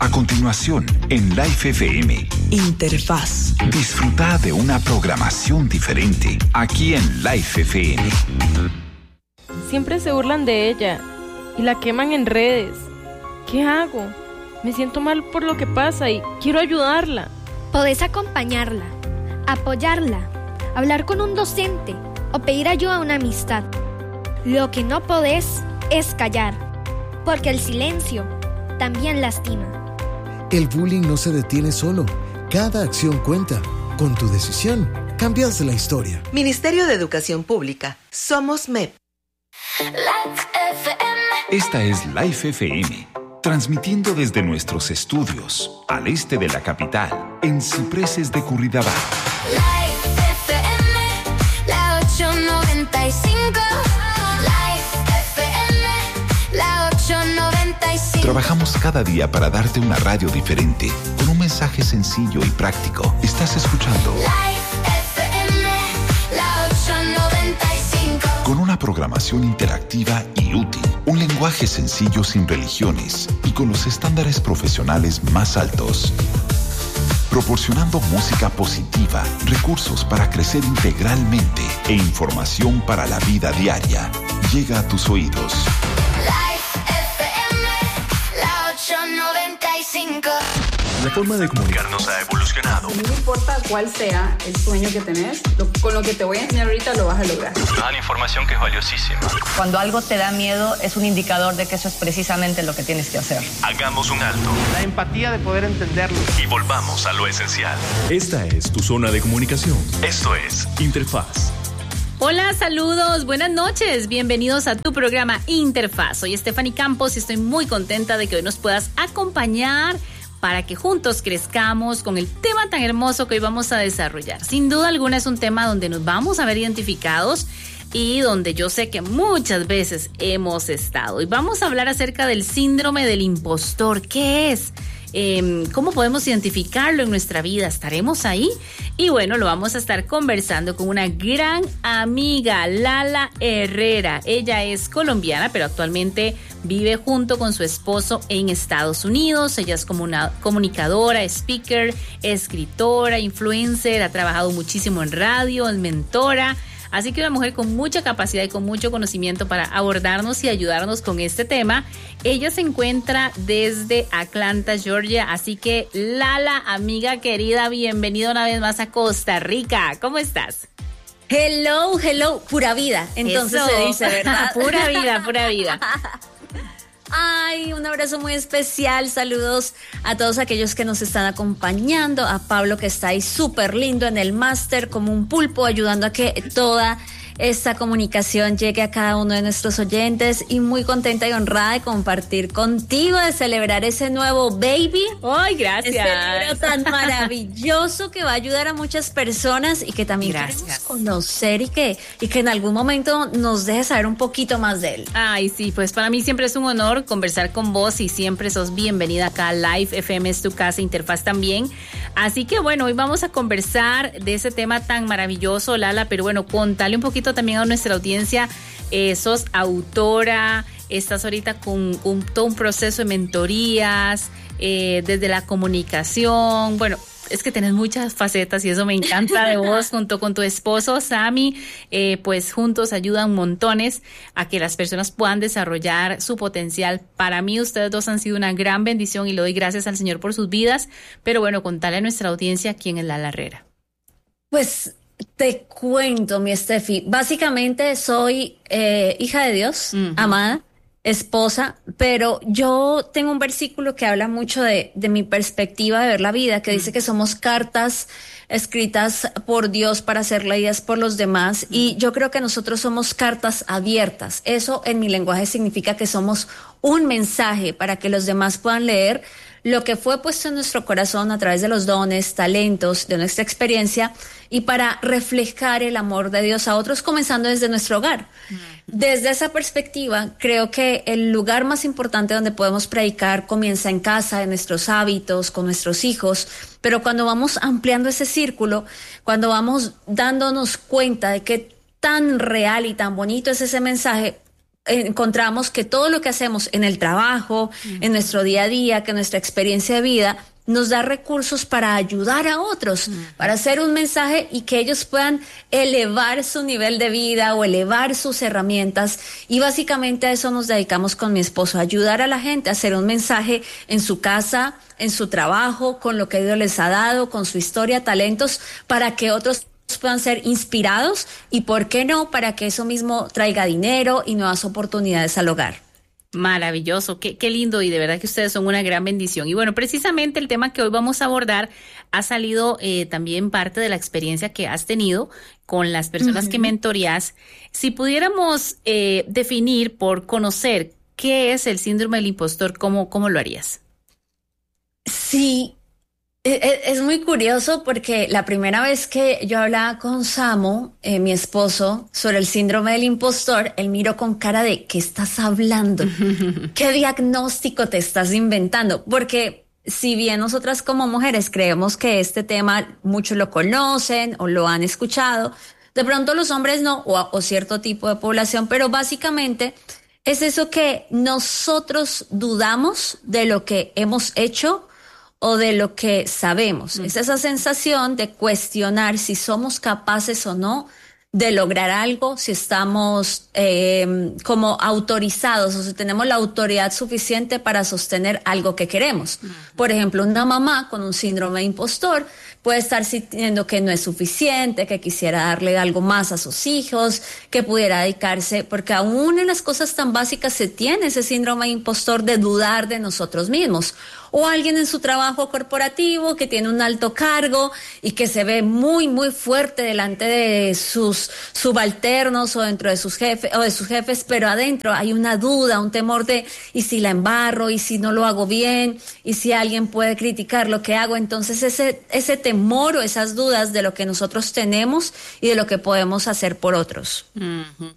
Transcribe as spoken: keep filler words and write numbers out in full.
A continuación, en Life F M. Interfaz. Disfruta de una programación diferente aquí en Life F M. Siempre se burlan de ella y la queman en redes. ¿Qué hago? Me siento mal por lo que pasa y quiero ayudarla. Podés acompañarla, apoyarla, hablar con un docente o pedir ayuda a una amistad. Lo que no podés es callar, porque el silencio también lastima. El bullying no se detiene solo. Cada acción cuenta. Con tu decisión, cambias la historia. Ministerio de Educación Pública. Somos M E P. Esta es Life F M, transmitiendo desde nuestros estudios al este de la capital, en Cipreses de Curridabat. Life F M, la ocho noventa y cinco. Life F M, la ocho noventa y cinco. Trabajamos cada día para darte una radio diferente, con un mensaje sencillo y práctico. Estás escuchando Life F M, la ocho noventa y cinco. Con una programación interactiva y útil, un lenguaje sencillo sin religiones y con los estándares profesionales más altos. Proporcionando música positiva, recursos para crecer integralmente e información para la vida diaria. Llega a tus oídos. Life F M, la ocho noventa y cinco. La forma de comunicarnos ha evolucionado. No importa cuál sea el sueño que tenés, lo, con lo que te voy a enseñar ahorita lo vas a lograr. Nos dan información que es valiosísima. Cuando algo te da miedo es un indicador de que eso es precisamente lo que tienes que hacer. Hagamos un alto. La empatía de poder entenderlo. Y volvamos a lo esencial. Esta es tu zona de comunicación. Esto es Interfaz. Hola, saludos, buenas noches, bienvenidos a tu programa Interfaz. Soy Stephanie Campos y estoy muy contenta de que hoy nos puedas acompañar para que juntos crezcamos con el tema tan hermoso que hoy vamos a desarrollar. Sin duda alguna es un tema donde nos vamos a ver identificados y donde yo sé que muchas veces hemos estado. Y vamos a hablar acerca del síndrome del impostor. ¿Qué es? Eh, ¿Cómo podemos identificarlo en nuestra vida? ¿Estaremos ahí? Y bueno, lo vamos a estar conversando con una gran amiga, Lala Herrera. Ella es colombiana, pero actualmente vive junto con su esposo en Estados Unidos. Ella es como una comunicadora, speaker, escritora, influencer, ha trabajado muchísimo en radio, es mentora. Así que una mujer con mucha capacidad y con mucho conocimiento para abordarnos y ayudarnos con este tema. Ella se encuentra desde Atlanta, Georgia. Así que, Lala, amiga querida, bienvenida una vez más a Costa Rica. ¿Cómo estás? Hello, hello, pura vida. Entonces Eso. se dice, ¿verdad? Pura vida, pura vida. Ay, un abrazo muy especial, saludos a todos aquellos que nos están acompañando, a Pablo que está ahí súper lindo en el máster como un pulpo ayudando a que toda esta comunicación llegue a cada uno de nuestros oyentes y muy contenta y honrada de compartir contigo, de celebrar ese nuevo baby. ¡Ay, gracias! Ese libro tan maravilloso que va a ayudar a muchas personas y que también Gracias. queremos conocer y que, y que en algún momento nos deje saber un poquito más de él. Ay, sí, pues para mí siempre es un honor conversar con vos y siempre sos bienvenida acá a Live F M, es tu casa, Interfaz también. Así que bueno, hoy vamos a conversar de ese tema tan maravilloso, Lala, pero bueno, contale un poquito también a nuestra audiencia. Eh, sos autora, estás ahorita con, con todo un proceso de mentorías, eh, desde la comunicación, bueno, es que tenés muchas facetas y eso me encanta de vos. Junto con tu esposo Sammy, eh, pues juntos ayudan montones a que las personas puedan desarrollar su potencial. Para mí ustedes dos han sido una gran bendición y le doy gracias al Señor por sus vidas, pero bueno, contale a nuestra audiencia quién es Lala Herrera. Pues te cuento, mi Steffi. Básicamente soy eh, hija de Dios, uh-huh. amada, esposa, pero yo tengo un versículo que habla mucho de, de mi perspectiva de ver la vida, que uh-huh. dice que somos cartas escritas por Dios para ser leídas por los demás, uh-huh. y yo creo que nosotros somos cartas abiertas. Eso en mi lenguaje significa que somos un mensaje para que los demás puedan leer lo que fue puesto en nuestro corazón a través de los dones, talentos, de nuestra experiencia, y para reflejar el amor de Dios a otros, comenzando desde nuestro hogar. Uh-huh. Desde esa perspectiva, creo que el lugar más importante donde podemos predicar comienza en casa, en nuestros hábitos, con nuestros hijos, pero cuando vamos ampliando ese círculo, cuando vamos dándonos cuenta de qué tan real y tan bonito es ese mensaje, encontramos que todo lo que hacemos en el trabajo, uh-huh. en nuestro día a día, que nuestra experiencia de vida nos da recursos para ayudar a otros, uh-huh. para hacer un mensaje y que ellos puedan elevar su nivel de vida o elevar sus herramientas. Y básicamente a eso nos dedicamos con mi esposo, a ayudar a la gente a hacer un mensaje en su casa, en su trabajo, con lo que Dios les ha dado, con su historia, talentos, para que otros puedan ser inspirados y, ¿por qué no?, para que eso mismo traiga dinero y nuevas oportunidades al hogar. Maravilloso, qué, qué lindo, y de verdad que ustedes son una gran bendición. Y bueno, precisamente el tema que hoy vamos a abordar ha salido eh, también parte de la experiencia que has tenido con las personas uh-huh. que mentoreas. Si pudiéramos eh, definir por conocer qué es el síndrome del impostor, ¿cómo, cómo lo harías? Sí. Es muy curioso porque la primera vez que yo hablaba con Samu, eh, mi esposo, sobre el síndrome del impostor, él miró con cara de ¿qué estás hablando? ¿Qué diagnóstico te estás inventando? Porque si bien nosotras como mujeres creemos que este tema muchos lo conocen o lo han escuchado, de pronto los hombres no, o, o cierto tipo de población, pero básicamente es eso que nosotros dudamos de lo que hemos hecho o de lo que sabemos. Mm. Es esa sensación de cuestionar si somos capaces o no de lograr algo, si estamos eh, como autorizados o si tenemos la autoridad suficiente para sostener algo que queremos. Mm. Por ejemplo, una mamá con un síndrome de impostor puede estar sintiendo que no es suficiente, que quisiera darle algo más a sus hijos, que pudiera dedicarse, porque aún en las cosas tan básicas se tiene ese síndrome de impostor de dudar de nosotros mismos. O alguien en su trabajo corporativo que tiene un alto cargo y que se ve muy, muy fuerte delante de sus subalternos o dentro de sus jefes, o de sus jefes, pero adentro hay una duda, un temor de, ¿y si la embarro? ¿Y si no lo hago bien? ¿Y si alguien puede criticar lo que hago? Entonces ese, ese temor o esas dudas de lo que nosotros tenemos y de lo que podemos hacer por otros. Uh-huh.